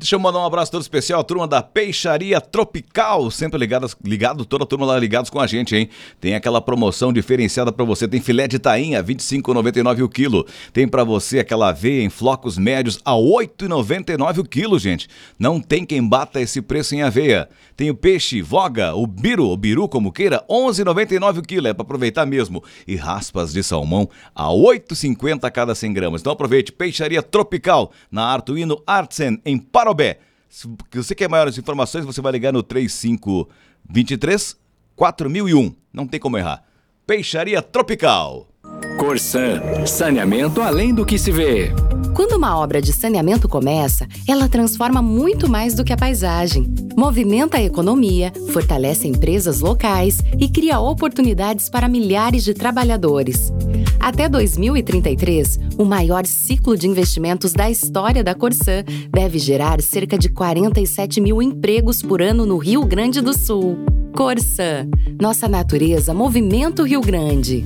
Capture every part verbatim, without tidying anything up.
Deixa eu mandar um abraço todo especial à turma da Peixaria Tropical, sempre ligadas, ligado, toda a turma lá ligados com a gente, hein? Tem aquela promoção diferenciada pra você, tem filé de tainha, vinte e cinco reais e noventa e nove centavos o quilo. Tem pra você aquela aveia em flocos médios a oito reais e noventa e nove centavos o quilo, gente. Não tem quem bata esse preço em aveia. Tem o peixe voga, o biru, o biru como queira, onze reais e noventa e nove centavos o quilo, é pra aproveitar mesmo. E raspas de salmão a oito reais e cinquenta centavos a cada cem gramas. Então aproveite, Peixaria Tropical, na Artuino Artsen, em Parobé. Se você quer maiores informações, você vai ligar no trinta e cinco, vinte e três, quatro mil e um. Não tem como errar. Peixaria Tropical. Corsan, saneamento além do que se vê. Quando uma obra de saneamento começa, ela transforma muito mais do que a paisagem. Movimenta a economia, fortalece empresas locais e cria oportunidades para milhares de trabalhadores. Até dois mil e trinta e três, o maior ciclo de investimentos da história da Corsan deve gerar cerca de quarenta e sete mil empregos por ano no Rio Grande do Sul. Corsan, nossa natureza movimenta o Rio Grande.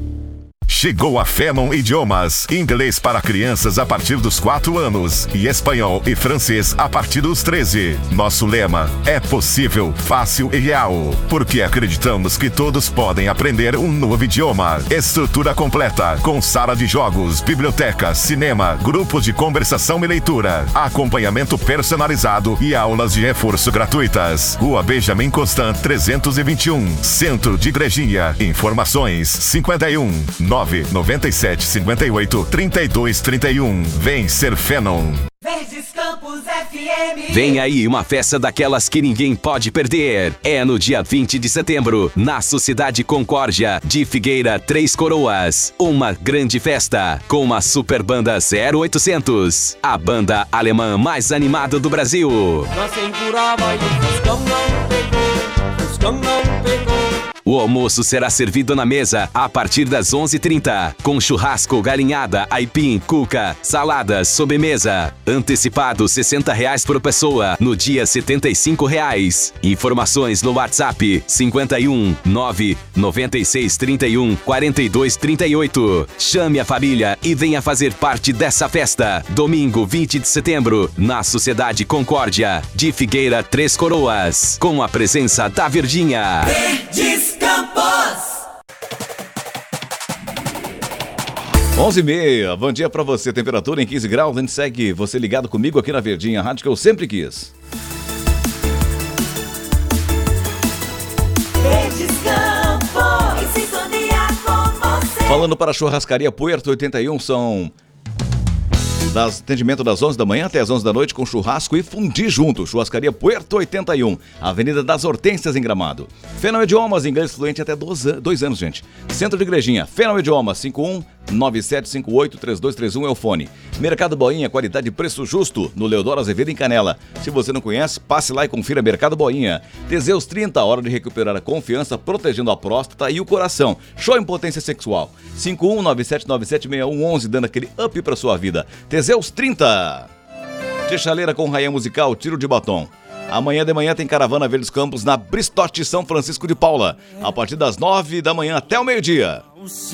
Chegou a Phenom Idiomas, inglês para crianças a partir dos quatro anos e espanhol e francês a partir dos treze. Nosso lema é possível, fácil e real, porque acreditamos que todos podem aprender um novo idioma. Estrutura completa, com sala de jogos, biblioteca, cinema, grupos de conversação e leitura, acompanhamento personalizado e aulas de reforço gratuitas. Rua Benjamin Constant trezentos e vinte e um, Centro de Igrejinha. Informações cinquenta e um, nove nove sete cinco oito, três dois três um. Vem ser Phenom. Verdes Campos F M. Vem aí uma festa daquelas que ninguém pode perder. É no dia vinte de setembro, na Sociedade Concórdia de Figueira Três Coroas. Uma grande festa com uma super banda zero oitocentos. A banda alemã mais animada do Brasil. O almoço será servido na mesa a partir das onze e trinta, com churrasco, galinhada, aipim, cuca, saladas, sobremesa. Antecipado sessenta reais por pessoa, no dia setenta e cinco reais. Informações no WhatsApp cinquenta e um, nove nove seis trinta e um, quarenta e dois trinta e oito. Chame a família e venha fazer parte dessa festa. Domingo vinte de setembro, na Sociedade Concórdia de Figueira Três Coroas, com a presença da Verdinha. Verdes Campos. onze e meia, bom dia pra você, temperatura em quinze graus, a gente segue você ligado comigo aqui na Verdinha, a rádio que eu sempre quis. Verdes Campos, em sintonia com você. Falando para a churrascaria Puerto oitenta e um, são das atendimento das onze da manhã até as onze da noite com churrasco e fundi junto. Churrascaria Puerto oitenta e um, Avenida das Hortênsias em Gramado. Phenom Idiomas, inglês fluente até dois, dois anos, gente. Centro de Igrejinha, Phenom Idiomas, cinco um nove sete cinco oito três dois três um é o fone. Mercado Boinha, qualidade e preço justo, no Leodoro Azevedo em Canela. Se você não conhece, passe lá e confira Mercado Boinha. Teseus trinta, hora de recuperar a confiança, protegendo a próstata e o coração. Show em potência sexual. cinco um nove sete nove sete seis um um um, dando aquele up pra sua vida. Teseus trinta. Tchaleira com raia musical, tiro de batom. Amanhã de manhã tem caravana Verdes Campos na Bristote São Francisco de Paula. A partir das nove da manhã até o meio-dia.